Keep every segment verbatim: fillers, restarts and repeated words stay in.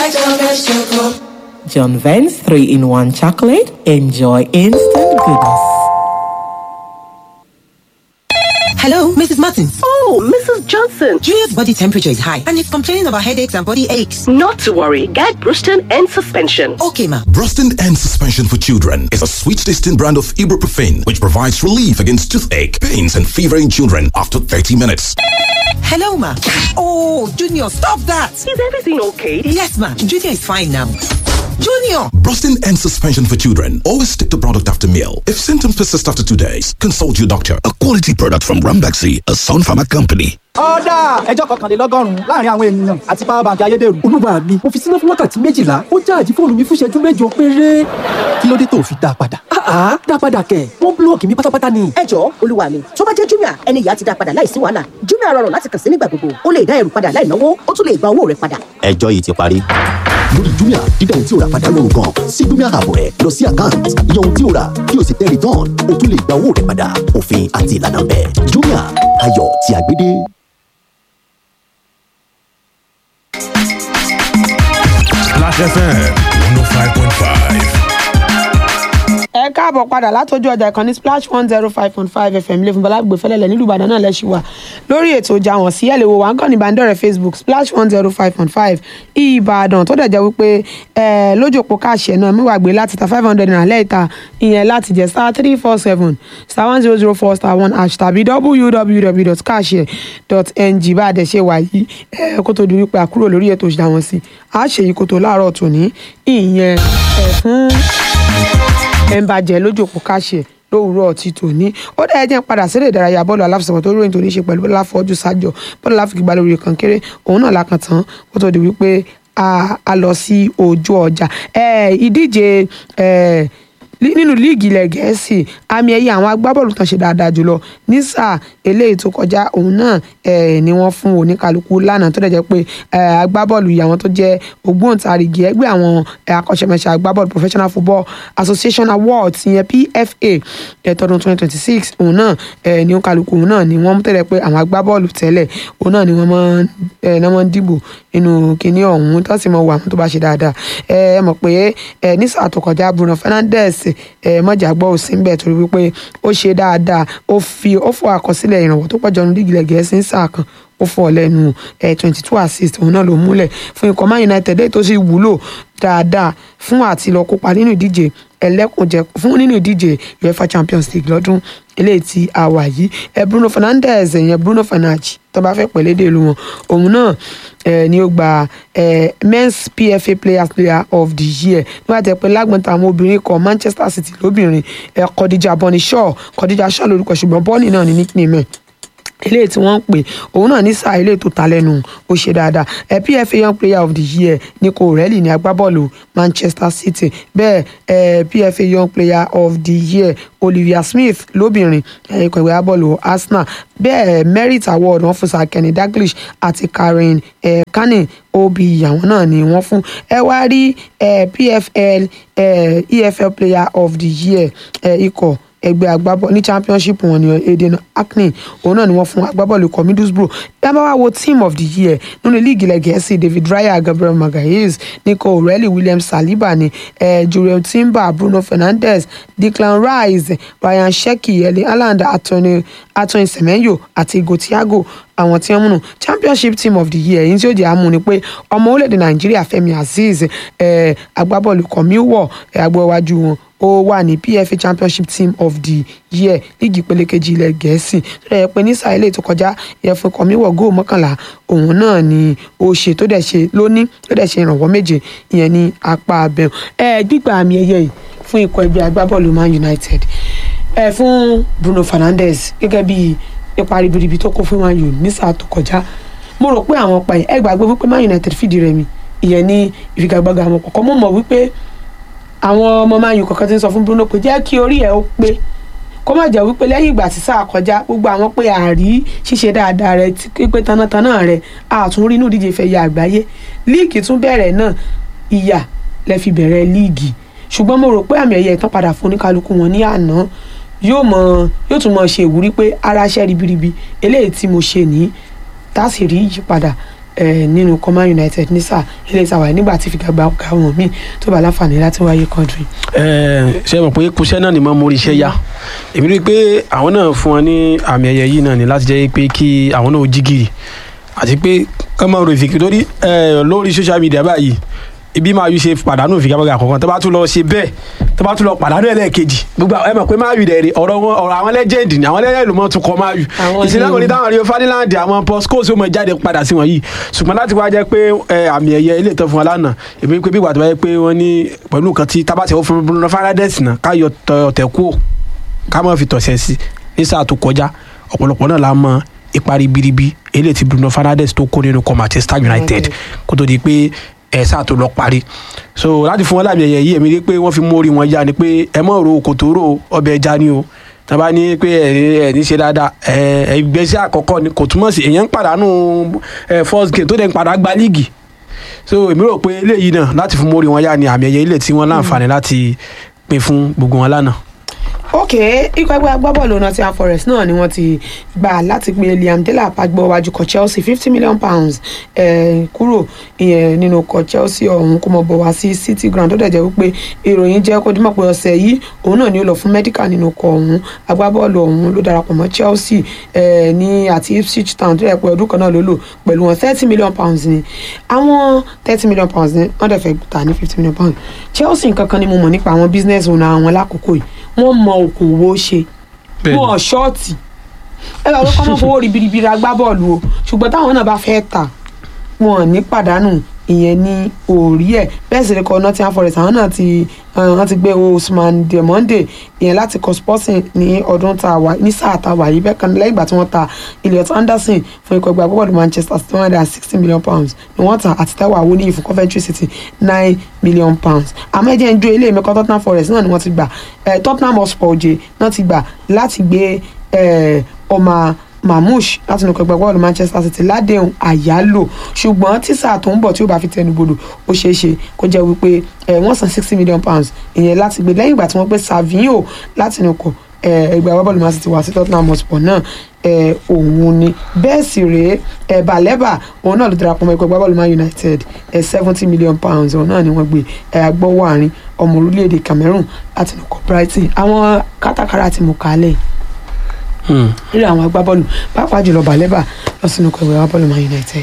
like John Vance Choco. John Vance three in one chocolate. Enjoy instant goodness. Hello, Missus Martins. Oh, Missus Johnson. Julia's body temperature is high and he's complaining about headaches and body aches. Not to worry. Get Bruston and Suspension. Okay, ma. Bruston and Suspension for children is a sweet-tasting brand of ibuprofen which provides relief against toothache, pains, and fever in children after thirty minutes. Hello, ma. Oh, Junior, stop that. Is everything okay? Yes, ma. Junior is fine now. Junior! Brustin and Suspension for children. Always take the product after meal. If symptoms persist after two days, consult your doctor. A quality product from Rambaxi, a Sun Pharma company. Ọ̀dà ẹjọ́ kọkànlélọ́gọ́rùn-ún láàrin àwọn ènìyàn àti power bank ayédèrú. Olúwa mi, mo fi síná fún wákàtí méjìlá. Ó jáàjì fóònù mi fún ìṣẹ́jú mẹ́jọ péré. Kí ló dé tó fi dá padà? Àá dá padà kẹ̀. Wọ́n búlọ̀kì mi pátápátá ni. Ẹ jọ̀ọ́ olúwa mi, tó bá jẹ́ Jumia, ẹni ìyá ti dá padà láìsí wàhálà. Jumia rọrùn láti kàn sí nígbà gbogbo. Ó lè dá ẹrù padà láì náwó, ó tún lè gba owó rẹ̀ padà. Ẹjọ́ yìí ti parí. Lórí Jumia, dídá ohun tí o rà padà rọrùn gan. Sí Jumia app rẹ̀ lọ sí account, yan ohun tí o rà, kí o sì tẹ return. O tún lè gba owó rẹ̀ padà. Òfin àti ìlànà bẹ̀. Jumia, ayọ̀ tí a gbé dé. Splash F M one oh five point five. ẹ káàbọ̀ padà látọjú ọjà ìkànnì Splash one zero five point five F M ilé fún Bọ́lágbé fẹ́lẹ́lẹ̀ nílùú Ìbàdàn náà lẹ́sìn wà lórí ètò ìjà wọn sí ẹ̀lẹ́wò wà ń kàn ní ìbánidọ́rẹ̀ẹ́ Facebook Splash one zero five point five Ìbàdàn tó dẹ̀ jẹ́ wípé ẹ̀ lójú òpó káàṣẹ̀ náà mú wàgbé láti ta five hundred naira lẹ́ẹ̀ta ìyẹn láti jẹ́ star three four seven star one zero zero four star one hash tàbí w w w dot káàṣẹ̀ dot n g bá a dẹ̀ ṣe wà yìí ẹ̀ kó tó di wípé àkúrò lórí ètò ìjà wọn sí a ṣe yìí kó tó láàárọ̀ tòní ìyẹn ẹ̀ fún ẹ̀ ń bàjẹ́ lójú òpó káàṣẹ̀ lówùúrọ̀ ti tòní ó dẹ̀ jẹ́ padà sílẹ̀ ìdárayá bọ́ọ̀lù aláfẹsẹ̀gbá tó ròyìn tó ní ṣe pẹ̀lú bọ́ọ̀lù àfọwọ́jù sájọ bọ́ọ̀lù aláfigigbá lórí kankéré òun náà lákàn tán kó tó di wípé a lọ sí ojú ọjà ìdíje nínú líìgì ilẹ̀ gẹ̀ẹ́sì àmì ẹ̀yẹ àwọn agbábọ́ọ̀lù tán ṣe dáadáa jùlọ ní sáà eléyìí tó kọjá òun náà ni wọ́n fún oníkálukú lánàá tó dẹ̀ jẹ́ pé agbábọ́ọ̀lù yìí àwọn tó jẹ́ ògbóǹtarìgì ẹgbẹ́ àwọn akọ́ṣẹ́mọṣẹ́ agbábọ́ọ̀lù Professional Football Association Awards ìyẹn P F A ẹ̀tọ́dún twenty twenty six òun náà ni oníkálukú òun náà ni wọ́n mú tẹ́lẹ̀ pé àwọn agbábọ́ọ̀lù tẹ́lẹ̀ òun náà ni wọ́n máa ń dìbò nínú kinní ọ̀hún tó sì mọ̀ wà àwọn tó bá ṣe dáadáa ẹ mọ̀ pé ní sáà tó kọjá Bruno Fernandes ẹ mọ̀jà gbọ́ òsì ń bẹ̀ torí wípé ó ṣe dáadáa ó fi ó fọ àkọsílẹ̀ ìrànwọ́ tó pọ̀ jọnu dígilẹ̀ gẹ̀ẹ́sì ń sáà kan ó fọ lẹ́nu ẹ̀ twenty two assist òun náà ló múlẹ̀ fún ikọ̀ Man United èyí tó sì wúlò dáadáa fún àti lọ kópa nínú ìdíje ẹlẹ́kùnjẹ fún nínú ìdíje UEFA Champions League lọ́dún eléyìí tí a wà yìí ẹ Bruno Fernandes ẹ̀yẹn Bruno Fernandes tó bá fẹ́ pẹ̀lédè ìlú wọn òun náà ni ó gba men's P F A Players Player of the Year nígbà tí ẹ pé lágbọ̀ntàn àwọn obìnrin kan Manchester City lóbìnrin Khadija Bonny Shaw Khadija Shaw lórúkọ ṣùgbọ́n Bonny náà ní nickname eléyìí tí wọ́n ń pè òun náà ní sáà eléyìí tó ta lẹ́nu ó ṣe dáadáa ẹ P F A Young Player of the Year Nico Reilly ní agbábọ́ọ̀lù Manchester City bẹ́ẹ̀ ẹ P F A Young Player of the Year Olivia Smith lóbìnrin ikọ̀ ìwé agbábọ́ọ̀lù Arsenal bẹ́ẹ̀ Merit Award wọ́n fún Sir Kenny Dalglish àti Karen eh, Kane obi àwọn náà ni wọ́n fún ẹ wá rí eh, P F L eh, E F L Player of the Year eh, ikọ̀ ẹgbẹ́ agbábọ́ọ̀lù ní championship wọn ni Eden Akne òun náà ni wọ́n fún agbábọ́ọ̀lù ikọ̀ Middlesbrough dábàá wá wo team of the year nínú líìgì ilẹ̀ gẹ̀ẹ́sì David Raya Gabriel Magalhaes Nico Reilly William Saliba ni eh, Jurriel Timber Bruno Fernandes Declan Rice Ryan Cherki Erling Haaland Anthony Anthony Semenyo àti Igo Thiago àwọn tí wọ́n múnú championship team of the year yìí tí ó jẹ́ àmú ni pé ọmọ orílẹ̀-èdè Nàìjíríà Fẹ́mi Azeez eh, agbábọ́ọ̀lù ikọ̀ Millwall eh, agbọ́wájú wọn ó wà ní P F A championship team of the year líìgì ìpele kejì ilẹ̀ gẹ̀ẹ́sì tó dẹ̀ pé ní sáà ilé tó kọjá ìyẹn fún ikọ̀ Millwall góò mọ́kànlá òun náà ni ó ṣe tó dẹ̀ ṣe lóní tó dẹ̀ ṣe ìrànwọ́ méje ìyẹn ní apá abẹ́hùn ẹ gbígbà àmì ẹ̀yẹ yìí fún ikọ̀ ẹgbẹ́ agbábọ́ọ̀lù Man United ẹ fún Bruno Fernandes gẹ́gẹ́ bí ipa ribiribi tó kó fún Man U ní sáà tó kọjá mo rò pé àwọn ọ̀pá yìí ẹ gbàgbé wípé Man United fìdí rẹmi ìyẹn ní ìfigagbága àwọn kọ̀ọ̀kan mo mọ̀ wípé àwọn ọmọ Man U kọ̀ọ̀kan ti ń sọ fún Bruno pé jẹ́ kí orí ẹ̀ ó pé kó má jẹ́ wípé lẹ́yìn ìgbà tí sáà kọjá gbogbo àwọn pé àárí ṣíṣe dáadáa rẹ̀ tí pé tanátaná rẹ̀ àtúnrí inú ìdíje ìfẹ́ ya àgbáyé líìgì tún bẹ̀rẹ̀ náà ìyà lẹ fi bẹ̀rẹ̀ líìgì ṣùgbọ́n mo rò pé àmì ẹ̀yẹ ìtàn padà fún oníkálukú wọn ní àná yóò mọ yóò tún mọ ṣe ìwúrí pé ara ṣẹ́ ribiribi eléyìí tí mo ṣe ní tá sì rí ìyípadà nínú Coman United ní sáà ilé ìsàwà nígbà tí fìgbàgbà wọn míì tó bá láǹfààní láti wáyé country. ṣe mọ̀ pé kúṣẹ́ náà ni mo mórí iṣẹ́ yá èmi rí i pé àwọn náà fún wọn ní àmì ẹ̀yẹ yìí náà ni láti jẹ́ pé kí àwọn náà ó jí gìrì àti pé kọ́ máa rò ìfìkì lórí lórí social media báyìí ibi máa yù ṣe pàdánù ìfigagbága àkọ́kọ́ tó bá tún lọ ṣe bẹ́ẹ̀ tó bá tún lọ pàdánù ẹlẹ́ẹ̀kejì gbogbo ẹ mọ̀ pé máa yù dẹ̀rẹ̀ ọ̀rọ̀ wọn ọ̀rọ̀ àwọn legend ni àwọn legend ló mọ̀ tún kọ́ máa yù ìṣẹ̀lẹ̀ kò ní táwọn Rio Ferdinand àwọn Paul Scholes ó mọ̀ jáde padà sí wọn yìí ṣùgbọ́n láti wá jẹ́ pé àmì ẹ̀yẹ ilé ìtọ́ fún wa lánàá èmi pé bí ìgbà tó bá yẹ pé wọ́n ní pẹ̀lú nǹkan tí tábàtì ó fún Bruno Fernandes náà ká yọ ọ̀tẹ̀ kú ká má fi tọ̀sẹ̀ sí ní sáà tó kọjá ọ̀pọ̀lọpọ̀ náà la mọ ipa ribiribi eléyìí tí Bruno Fernandes tó kó nínú Manchester United kó tó di pé ẹ sáà tó lọ parí so láti fún wọn láàmì ẹ̀yẹ yìí èmi rí pé wọ́n fi mú orí wọn yá ni pé ẹ mọ̀ ro kòtò ro ọbẹ̀ ẹja ni o tí wọ́n bá ní pé ẹ ní ṣe dáadáa ẹ ìgbésẹ̀ àkọ́kọ́ ni kò túmọ̀ sí èèyàn ń pàdánù ẹ first game tó dẹ̀ ń padà gba líìgì so èmi rò pé eléyìí náà láti fún mú orí wọn yá ni àmì ẹ̀yẹ ilé tí wọ́n láǹfààní láti pín fún gbogbo wọn lánàá. ok ikọ̀ ẹgbẹ́ agbábọ́ọ̀lù Nottingham Forest náà ni wọ́n ti gbà láti pe Liam Delap agbọ́wájú kọ Chelsea fifty million pounds eh, kúrò ìyẹn nínú kọ Chelsea ọ̀hún kó mọ̀ bọ̀ wá sí City Ground tó dẹ̀ jẹ́ wípé ìròyìn jẹ́ kó dímọ̀ pé ọ̀sẹ̀ yìí òun náà ni ó lọ fún medical nínú kọ ọ̀hún agbábọ́ọ̀lù ọ̀hún ló darapọ̀ mọ́ Chelsea eh, ní àti Ipswich Town tó dẹ̀ pé ọdún kan náà ló lò pẹ̀lú wọn thirty million pounds ni àwọn thirty million pounds ni wọ́n dẹ̀ fẹ́ tà ní fifty million pounds Chelsea nǹkan kan ni mo mọ̀ nípa àwọn business owner àwọn lákòókò yìí wọ́n mọ okòwò ṣe wọ́n ṣọ́ọ̀tì ẹ bá wọ́n kọ́ mọ́ fowó ribiribi ra gbá bọ́ọ̀lù o ṣùgbọ́n táwọn náà bá fẹ́ tà wọ́n ní pàdánù ìyẹn ní orí ẹ̀ bẹ́ẹ̀ sì ni kọ́ Nottingham Forest àwọn náà ti wọ́n ti gbé Ousmane Diomande ìyẹn láti kọ́ Sporting ní ọdún tá a wà ní sáà tá a wà yìí bẹ́ẹ̀ kan lẹ́yìn ìgbà tí wọ́n ta Elliot Anderson fún ikọ̀ ìgbà bọ́ọ̀lù Manchester City one hundred and sixty million pounds ni wọ́n ta àti Taiwo Awoniyi fún Coventry City nine million pounds àmọ́ ẹ̀jẹ̀ ń jó ilé ìmẹ́kọ̀ Tottenham Forest náà ni wọ́n ti gbà Tottenham Hotspur jẹ náà ti gbà láti gbé ọmọ Mamouche láti nù kẹgbẹ́ bọ́ọ̀lù Manchester City ládéhùn àyálò ṣùgbọ́n tí sáà tó ń bọ̀ tí ó bá fi tẹnu bodò ó ṣeé ṣe kó jẹ́ wípé wọ́n san sixty million pounds ìyẹn láti gbé lẹ́yìn ìgbà tí wọ́n gbé Savinho láti nù kọ ẹgbẹ́ bọ́ọ̀lù Man City wá sí Tottenham Hotspur náà òun ni bẹ́ẹ̀ sì rèé Baleba òun náà ló darapọ̀ mọ́ ẹgbẹ́ bọ́ọ̀lù Man United seventy million pounds òun náà ni wọ́n gbé agbọ́wọ́ àárín ọmọ orílẹ̀-èdè Cameroon láti nù kọ Brighton àwọn kátàkárà ti mú kálẹ̀ nínú àwọn agbábọ́ọ̀lù pàápàá jùlọ Baleba lọ sínú kẹwẹ́ agbábọ́ọ̀lù Man United.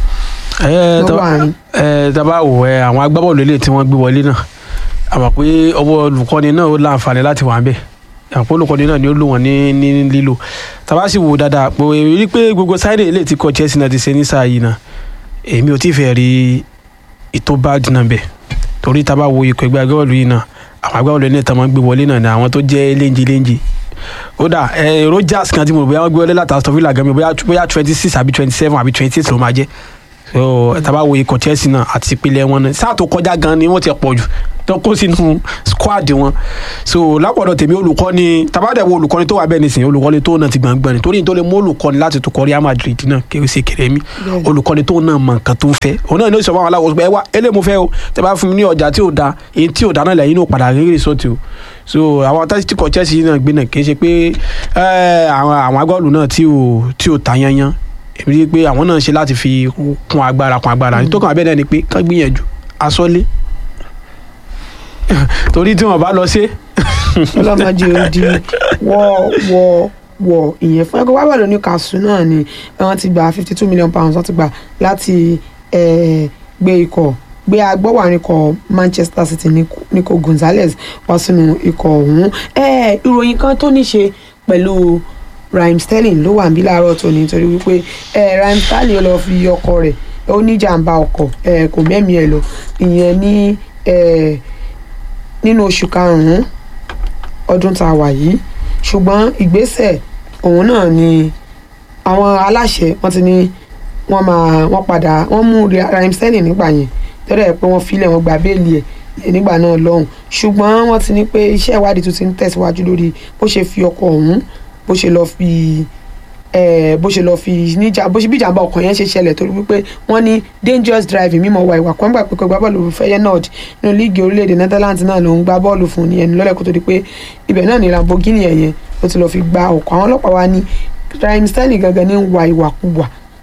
ẹ dábàá wò ẹ àwọn agbábọ́ọ̀lù eléyìí tí wọ́n gbé wọlé náà àmọ́ pé ọwọ́ olùkọ́ni náà ó láǹfààní láti wà ń bẹ̀ àpò olùkọ́ni náà ni ó lò wọ́n ní ní lílò tàbá sì wò dáadáa pé rí pé gbogbo sáyẹ̀dì eléyìí tí kọ Chelsea náà ti ṣe ní sáà yìí náà èmi ò tí ì fẹ́ rí ètò bá dínà bẹ̀ torí tàbá wo ikọ̀ ẹgbẹ́ agbábọ́ọ̀lù yìí náà àwọn agbábọ́ọ̀lù eléyìí tí wọ́n gbé wọlé náà ni àwọn tó jẹ́ léńjì léńjì kódà ẹ Rogers kan tí mo rò bóyá wọ́n gbé wọlé láti Aston Villa gan mi bóyá twenty six àbí twenty seven àbí twenty eight ló máa jẹ́ so tàbá wo ikọ̀ Chelsea náà àti ìpìlẹ̀ wọn náà sáà tó kọjá gan ni wọ́n ti pọ̀ jù tó kó sínú squad wọn so lápọ̀dọ̀ tèmi olùkọ́ni tàbá dẹ̀ wo olùkọ́ni tó wà bẹ́ẹ̀ nísìnyí olùkọ́ni tó náà ti gbọ̀ngbọ̀n ni torí tó lè mú olùkọ́ni láti tó kọ́ Real Madrid náà kéré sí kéré mi olùkọ́ni tó náà mọ nǹkan tó ń fẹ́ òun náà ní oṣù àwọn aláwọ̀ ẹ wá eléyìí mo fẹ́ o tẹ bá fún mi ní ọjà tí ò da èyí tí ò da náà lẹ́yìn náà padà rírì sọ́ọ̀tì o so àwọn tásítì kọ Chelsea náà gbé náà kì í ṣe pé àwọn agbábọ́ọ̀lù náà tí ò tí ò ta yanyan èmi rí i pé àwọn náà ṣe láti fi kún agbára kún agbára ní tó kàn abẹ́ náà ni pé kán gbìyànjú asọ́lé torí tí wọ́n bá lọ sí. ọlọ́mọdé odi wọ́ wọ́ wọ́ ìyẹn fún ẹgbẹ́ wábà lóní Newcastle náà ni wọ́n ti gba fifty two million pounds wọ́n ti gbà láti gbé ikọ̀ gbé agbọ́wàrin ikọ̀ Manchester City Nico Gonzalez wá sínú ikọ̀ ọ̀hún ìròyìn kan tó ní ṣe pẹ̀lú Raheem Sterling ló wà níbí láàárọ̀ tó ní nítorí wípé Raheem Sterling lọ fi ọkọ̀ rẹ̀ ó ní jàǹbá ọkọ̀ kò mẹ́mí ẹ̀ lọ ìyẹn ní nínú oṣù karùn-ún ọdún tá a wà yìí ṣùgbọ́n ìgbésẹ̀ òun náà ni àwọn aláṣẹ wọ́n ti ní wọ́n máa wọ́n padà wọ́n mú Raheem Sterling nígbà yẹn tẹ́lẹ̀ pé wọ́n filẹ̀ wọ́n gba béèlì ẹ̀ nígbà náà lọ́hùn ṣùgbọ́n wọ́n ti ní pé iṣẹ́ ìwádìí tó ti ń tẹ̀síwájú lórí bó ṣe fi ọkọ̀ ọ̀hún bó ṣe lọ fi bó ṣe lọ fi níjà bó ṣe bí ìjàmbá ọkọ̀ yẹn ṣe ṣẹlẹ̀ torí wípé wọ́n ní dangerous driving mímọ̀ wà ìwà kan gbà pé kò gbá bọ́ọ̀lù Feyenoord nínú líìgì orílẹ̀-èdè Netherlands náà ló ń gbá bọ́ọ̀lù fún ní ẹni lọ́lẹ̀ kó tó di pé ibẹ̀ náà ní Lamborghini ẹ̀yẹn ó ti lọ fi gba ọkọ̀ àwọn ọlọ́pàá wa ní Raheem Sterling gangan ní ń wa ìwàkuwà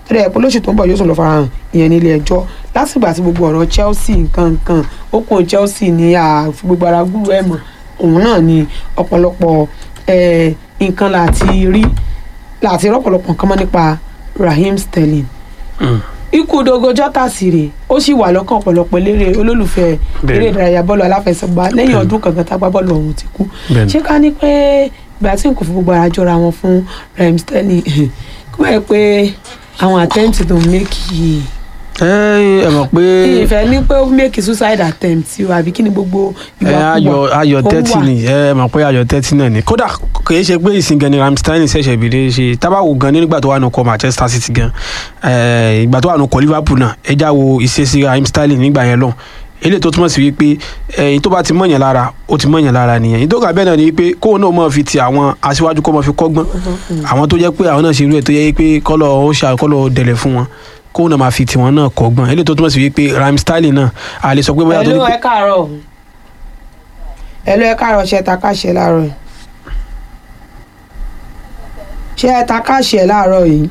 tó dẹ̀ pé lóṣù tó ń bọ̀ yóò tún lọ farahàn ìyẹn ní ilé ẹjọ́ látìgbà tí gbogbo ọ̀rọ̀ Chelsea nǹkan nǹkan ó kún Chelsea ní àfi gbogbo ara gúrú ẹ̀ mọ̀ òun náà ni ọ̀pọ̀lọpọ̀ nǹkan láti rí láti rọ́pọ̀lọpọ̀ nǹkan mọ́ nípa Raheem Sterling. Ikú Dogo Jota sì rè ó sì wà lọ́kàn ọ̀pọ̀lọpọ̀ eléré olólùfẹ́ eré ìdárayá bọ́ọ̀lù aláfẹsẹ̀gbá lẹ́yìn ọdún kankan tá gbá bọ́ọ̀lù ọ̀hún ti kú. Ṣé ká ní pé ìgbà tí n kò fi gbogbo ara jọra wọn fún Raheem Sterling kí wọ́n yẹ pé àwọn attempt tó ń make yìí. ẹ ẹ mọ̀ pé ìfẹ́ ní pé ó make suicide attempt o àbí kí ni gbogbo ìwà ayọ̀ ayọ̀ tẹ́tí ni ẹ mọ̀ pé ayọ̀ tẹ́tí náà ni kódà kì í ṣe pé ìsìn gan ni Raheem Sterling ṣẹ̀ṣẹ̀ bìrẹ̀ ṣe tábàwò gan nígbà tó wà nù kọ Manchester City gan ìgbà tó wà nù kọ Liverpool náà ẹ já wo ìṣesí Raheem Sterling nígbà yẹn lọ eléyìí tó túmọ̀ sí wípé ẹ̀yìn tó bá ti mọ̀yàn lára ó ti mọ̀yàn lára nìyẹn ìdókà bẹ́ẹ̀ náà ni wípé kóun náà mọ̀ fi ti àwọn aṣíwájú kó mọ̀ fi kọ́gbọ́n àwọn tó jẹ́ pé àwọn náà ṣe irú ẹ̀ tó yẹ pé kọ́lọ̀ ó ṣe àkọ́lọ̀ dẹ̀lẹ̀ fún wọn kóun náà máa fi tiwọn náà kọ́gbọ́n eléyìí tó túmọ̀ sí wípé Raheem Sterling náà a lè sọ pé bóyá tó ní pé. ẹ káàárọ̀ ẹ ló ẹ káàárọ̀ ṣe ta káṣẹ láàárọ̀ ṣe ẹ ta káṣẹ láàárọ̀ yìí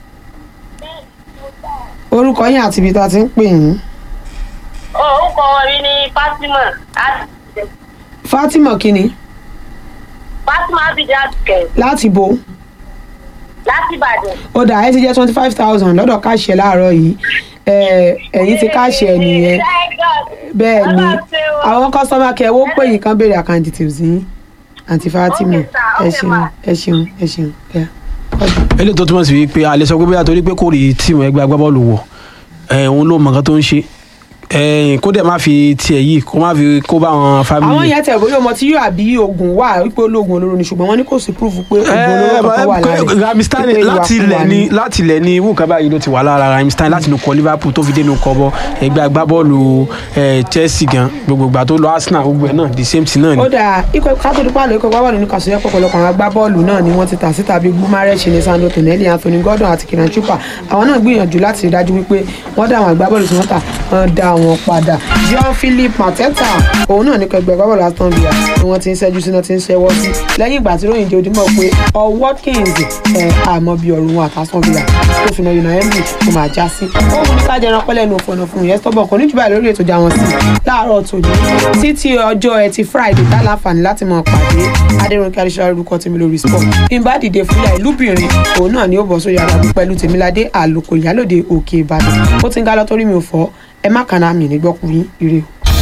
orúkọ yín àti ibi tá a ti ń pè yín. orúkọ mi ni Fatima. Fatima kini. Fatima Abidjan. láti bo. láti Ìbàdàn. ó dà ẹ ti jẹ́ twenty five thousand lọ́dọ̀ káṣẹ láàárọ̀ yìí ẹ̀yin ti káṣẹ nìyẹn bẹ́ẹ̀ ni àwọn kọ́sọ́mà kẹwọ́ pé yìí kan béèrè account details yín àǹtí Fatima ẹ ṣeun ẹ ṣeun ẹ ṣeun. eléyìí tó túmọ̀ sí wípé a lè sọ pé bóyá torí pé kò rí tíìmù ẹgbẹ́ agbábọ́ọ̀lù wọ̀ òun ló mọ̀ nǹkan tó ń ṣe kó dẹ̀ má fi tiẹ̀ yìí kó má fi kó bá wọn family. àwọn yẹn tẹ̀ bóyá ọmọ tí yóò àbí oògùn wà wípé olóògùn olóró ni ṣùgbọ́n wọ́n ní kò sí proof pé oògùn olóró kankan wà lára rẹ̀. Raheem Sterling láti ilẹ̀ ni láti ilẹ̀ ni irú nǹkan báyìí ló ti wà lára Raheem Sterling láti inú kọ Liverpool tó fi dé inú kọ bọ ẹgbẹ́ agbábọ́ọ̀lù Chelsea gan gbogbo ìgbà tó lọ Arsenal gbogbo ẹ̀ náà the same thing náà ni. ó dáa ikọ̀ kátólípà lọ ikọ̀ agbábọ́ọ̀lù ní kàṣíyẹ́ pọ̀pọ̀lọpọ̀ àwọn agbábọ́ọ̀lù náà ni wọ́n ti tà síta bíi Gumaresh ní Sandro Tonelli Anthony Gordon àti Kieran Trippier àwọn náà gbìyànjú láti rí dájú wípé wọ́n dá àwọn agbábọ́ọ̀lù tí wọ́n tà wọ́n dá wọn padà. Jean-Philippe Mateta òun náà ní kẹgbẹ́ agbábọ́ọ̀lù Aston Villa ni wọ́n ti ń ṣẹ́jú síná ti ń ṣẹ́wọ́ sí lẹ́yìn ìgbà tí ròyìn jẹ́ ojúmọ́ pé ọ Watkins ẹ̀ àmọ́ bíi ọ̀rùn wọn àti Aston Villa tó fi náà United kò máa já sí. ó mú ní kájẹ ẹran pẹ́lẹ́ nu òfòànà fún ìyẹn stọ́bọ̀ kan níjùbà lórí ètò ìjà wọn sí láàárọ̀ tòní títí ọjọ́ ẹtì Friday tá láǹfààní láti mọ pàdé Adérónkẹ́ Adéṣọlá orúkọ tèmi lórí sport bí n bá dìde fúnlẹ̀ ìlúbìnrin òun náà ni ó bọ̀ sórí àgbàgbé pẹ̀lú Tèmiládé Àlòkò Ìyálòde Òkè Ìbàdàn ó ti ń gá lọ torí mi ò fọ́ ẹ má kànáà mi nígbọ́kùnrin ire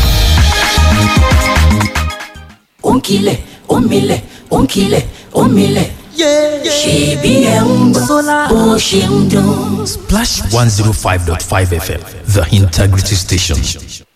o. ó ń kilẹ̀ ó ń milẹ̀ ó ń kilẹ̀ ó ń milẹ̀ ṣèbí ẹ̀ ń gbọ́ bó ṣe ń dún. Splash one zero five point five F M, the integrity station.